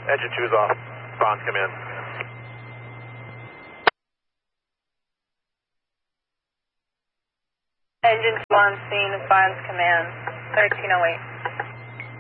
Engine 2's off. Bonds come in. Engine 2 on scene, Bonds command, 1308.